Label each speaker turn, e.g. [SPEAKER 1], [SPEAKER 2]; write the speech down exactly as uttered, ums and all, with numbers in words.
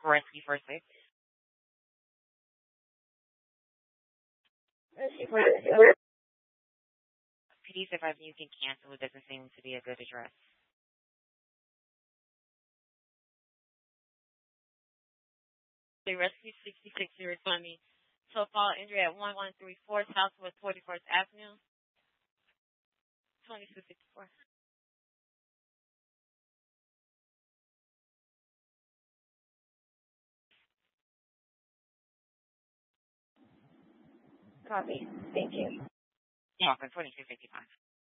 [SPEAKER 1] Rescue First Aid.
[SPEAKER 2] Rescue First Aid.
[SPEAKER 1] Please, if I've you can cancel, it doesn't seem to be a good address.
[SPEAKER 2] The Rescue sixty-six, you respond me. So fall injury at one one three four Southwest forty-first Avenue, twenty-two sixty-four. Copy. Thank you.
[SPEAKER 1] Yeah, twenty-two fifty-five.